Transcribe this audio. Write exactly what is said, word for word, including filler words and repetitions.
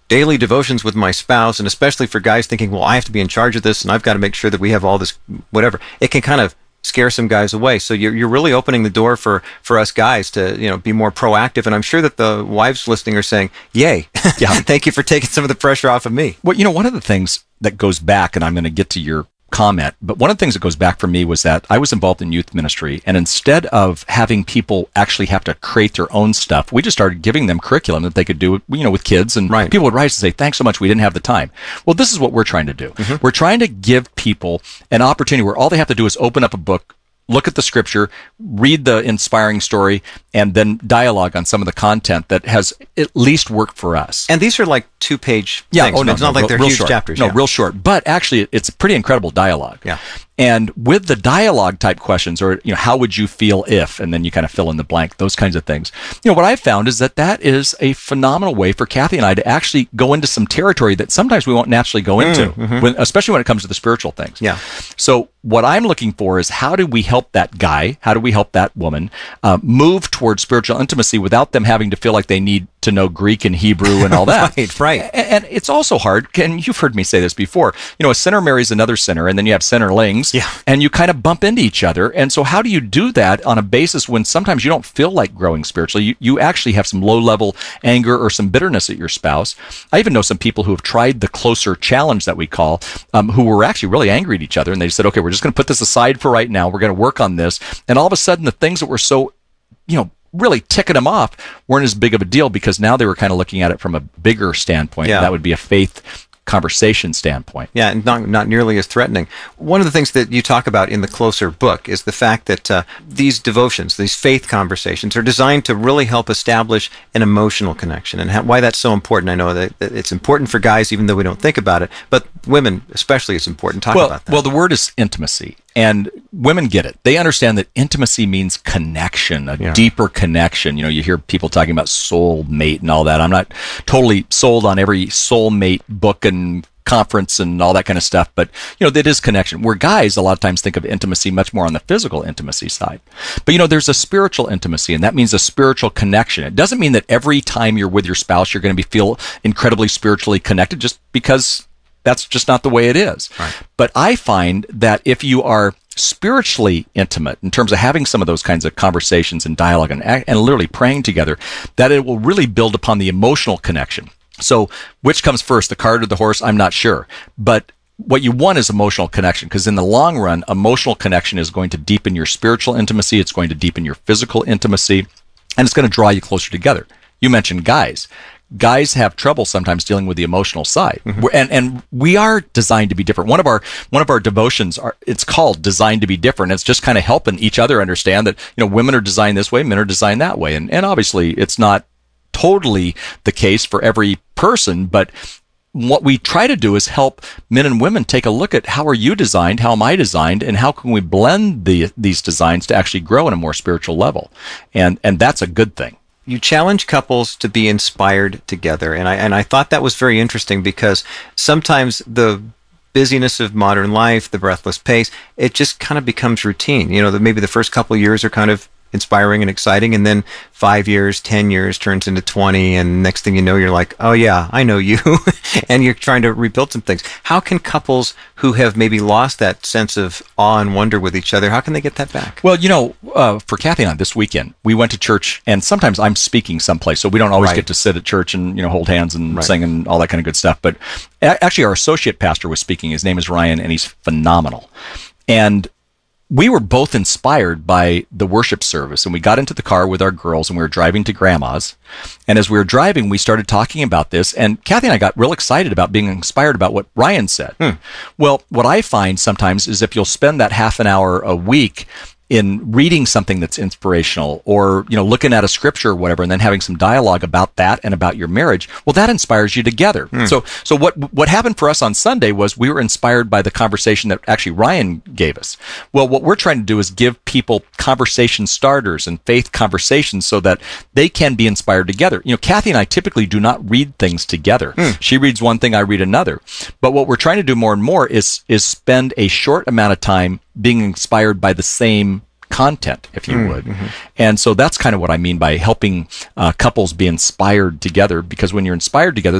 daily devotions with my spouse, and especially for guys thinking, well, I have to be in charge of this and I've got to make sure that we have all this, whatever, it can kind of scare some guys away. So you're, you're really opening the door for, for us guys to, you know, be more proactive. And I'm sure that the wives listening are saying, yay, yeah, thank you for taking some of the pressure off of me. Well, you know, one of the things that goes back, and I'm going to get to your comment, but one of the things that goes back for me was that I was involved in youth ministry, and instead of having people actually have to create their own stuff, we just started giving them curriculum that they could do, you know, with kids, and right. people would write and say, thanks so much, we didn't have the time. Well, this is what we're trying to do. Mm-hmm. We're trying to give people an opportunity where all they have to do is open up a book, look at the scripture, read the inspiring story, and then dialogue on some of the content that has at least worked for us. And these are like two-page yeah, things. Oh, no, it's no, not like real, they're real huge short. chapters. No, yeah. real short. But actually, it's a pretty incredible dialogue. Yeah. And with the dialogue type questions, or, you know, how would you feel if, and then you kind of fill in the blank, those kinds of things. You know, what I've found is that that is a phenomenal way for Kathy and I to actually go into some territory that sometimes we won't naturally go into, mm-hmm. when, especially when it comes to the spiritual things. Yeah. So what I'm looking for is, how do we help that guy, how do we help that woman uh, move towards spiritual intimacy without them having to feel like they need to know Greek and Hebrew and all that. right, right. And, and it's also hard, and you've heard me say this before, you know, a sinner marries another sinner, and then you have sinnerlings, yeah. and you kind of bump into each other. And so how do you do that on a basis when sometimes you don't feel like growing spiritually? You, you actually have some low-level anger or some bitterness at your spouse. I even know some people who have tried the closer challenge that we call, um, who were actually really angry at each other, and they said, okay, we're just going to put this aside for right now. We're going to work on this. And all of a sudden, the things that were so, you know, really ticking them off weren't as big of a deal, because now they were kind of looking at it from a bigger standpoint. Yeah. That would be a faith conversation standpoint. Yeah, and not, not nearly as threatening. One of the things that you talk about in the Closer book is the fact that uh, these devotions, these faith conversations, are designed to really help establish an emotional connection, and how, why that's so important. I know that, that it's important for guys, even though we don't think about it, but women especially, it's important. Talk well, about that. Well, the word is intimacy. And women get it. They understand that intimacy means connection, a yeah. deeper connection. You know, you hear people talking about soul mate and all that. I'm not totally sold on every soulmate book and conference and all that kind of stuff, but, you know, that is connection. Where guys a lot of times think of intimacy much more on the physical intimacy side. But, you know, there's a spiritual intimacy, and that means a spiritual connection. It doesn't mean that every time you're with your spouse, you're going to be feel incredibly spiritually connected, just because that's just not the way it is. Right. But I find that if you are spiritually intimate in terms of having some of those kinds of conversations and dialogue and, and literally praying together, that it will really build upon the emotional connection. So which comes first, the cart or the horse? I'm not sure. But what you want is emotional connection, because in the long run, emotional connection is going to deepen your spiritual intimacy. It's going to deepen your physical intimacy, and it's going to draw you closer together. You mentioned guys. Guys have trouble sometimes dealing with the emotional side, mm-hmm. and and we are designed to be different. One of our one of our devotions are it's called "Designed to Be Different." It's just kind of helping each other understand that, you know, women are designed this way, men are designed that way, and and obviously it's not totally the case for every person, but what we try to do is help men and women take a look at how are you designed, how am I designed, and how can we blend the these designs to actually grow in a more spiritual level, and and that's a good thing. You challenge couples to be inspired together, and I and I thought that was very interesting, because sometimes the busyness of modern life, the breathless pace, it just kind of becomes routine. You know, that maybe the first couple of years are kind of inspiring and exciting, and then five years, ten years turns into twenty, and next thing you know, you're like, oh yeah, I know you, and you're trying to rebuild some things. How can couples who have maybe lost that sense of awe and wonder with each other, how can they get that back? Well, you know, uh, for Kathy and I this weekend, we went to church, and sometimes I'm speaking someplace, so we don't always right. get to sit at church and, you know, hold hands and right. sing and all that kind of good stuff. But actually, our associate pastor was speaking. His name is Ryan, and he's phenomenal. And we were both inspired by the worship service, and we got into the car with our girls, and we were driving to Grandma's. And as we were driving, we started talking about this, and Kathy and I got real excited about being inspired about what Ryan said. Hmm. Well, what I find sometimes is if you'll spend that half an hour a week in reading something that's inspirational, or, you know, looking at a scripture or whatever, and then having some dialogue about that and about your marriage, well, that inspires you together. Mm. So, so what what happened for us on Sunday was we were inspired by the conversation that actually Ryan gave us. Well, what we're trying to do is give people conversation starters and faith conversations so that they can be inspired together. You know, Kathy and I typically do not read things together. Mm. She reads one thing, I read another. But what we're trying to do more and more is is spend a short amount of time being inspired by the same content, if you would. Mm-hmm. And so that's kind of what I mean by helping uh, couples be inspired together, because when you're inspired together,